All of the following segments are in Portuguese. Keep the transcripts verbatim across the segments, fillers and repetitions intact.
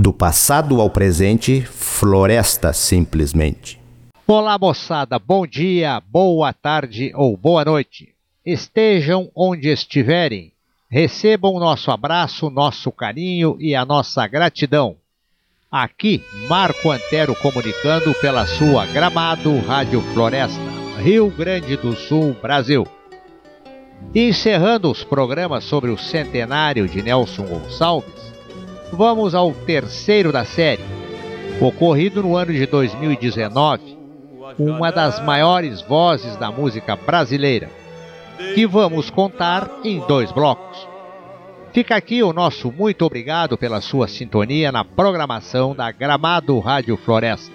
Do passado ao presente, floresta simplesmente. Olá, moçada, bom dia, boa tarde ou boa noite. Estejam onde estiverem, recebam nosso abraço, nosso carinho e a nossa gratidão. Aqui, Marco Antero comunicando pela sua Gramado Rádio Floresta, Rio Grande do Sul, Brasil. E encerrando os programas sobre o centenário de Nelson Gonçalves, vamos ao terceiro da série, ocorrido no ano de dois mil e dezenove, uma das maiores vozes da música brasileira, que vamos contar em dois blocos. Fica aqui o nosso muito obrigado pela sua sintonia na programação da Gramado Rádio Floresta.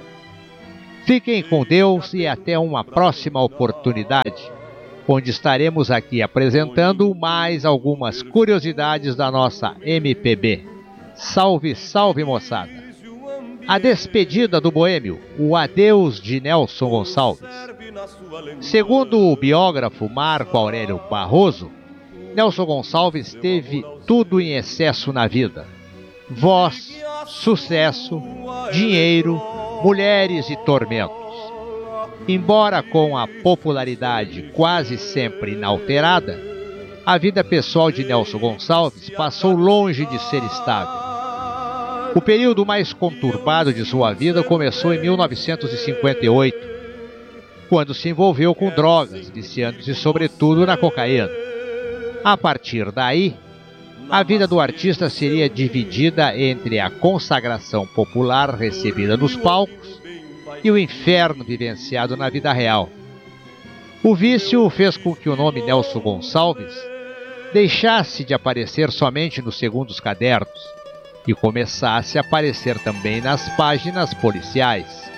Fiquem com Deus e até uma próxima oportunidade, onde estaremos aqui apresentando mais algumas curiosidades da nossa M P B. Salve, salve, moçada! A despedida do boêmio, o adeus de Nelson Gonçalves. Segundo o biógrafo Marco Aurélio Barroso, Nelson Gonçalves teve tudo em excesso na vida: voz, sucesso, dinheiro, mulheres e tormentos. Embora com a popularidade quase sempre inalterada, a vida pessoal de Nelson Gonçalves passou longe de ser estável. O período mais conturbado de sua vida começou em mil novecentos e cinquenta e oito, quando se envolveu com drogas, viciando-se sobretudo na cocaína. A partir daí, a vida do artista seria dividida entre a consagração popular recebida nos palcos e o inferno vivenciado na vida real. O vício fez com que o nome Nelson Gonçalves deixasse de aparecer somente nos segundos cadernos e começasse a aparecer também nas páginas policiais.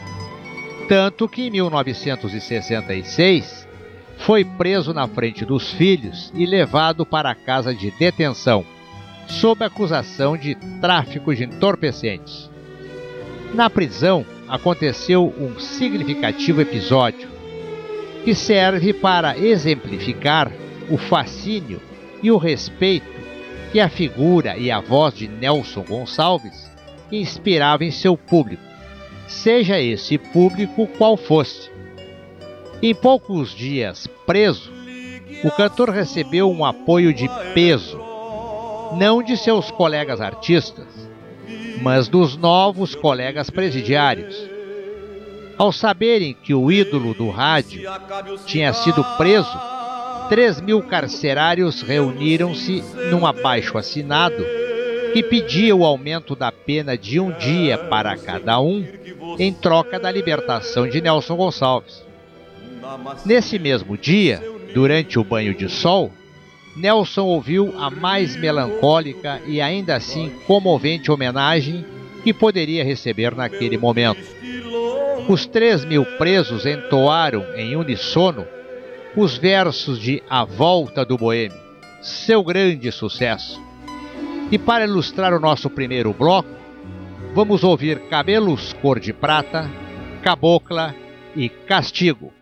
Tanto que em mil novecentos e sessenta e seis foi preso na frente dos filhos e levado para a casa de detenção, sob acusação de tráfico de entorpecentes. Na prisão aconteceu um significativo episódio que serve para exemplificar o fascínio e o respeito que a figura e a voz de Nelson Gonçalves inspirava em seu público, seja esse público qual fosse. Em poucos dias preso, o cantor recebeu um apoio de peso, não de seus colegas artistas, mas dos novos colegas presidiários. Ao saberem que o ídolo do rádio tinha sido preso, três mil carcerários reuniram-se num abaixo-assinado que pedia o aumento da pena de um dia para cada um em troca da libertação de Nelson Gonçalves. Nesse mesmo dia, durante o banho de sol, Nelson ouviu a mais melancólica e ainda assim comovente homenagem que poderia receber naquele momento. Os três mil presos entoaram em uníssono os versos de A Volta do Boêmio, seu grande sucesso. E para ilustrar o nosso primeiro bloco, vamos ouvir Cabelos Cor de Prata, Cabocla e Castigo.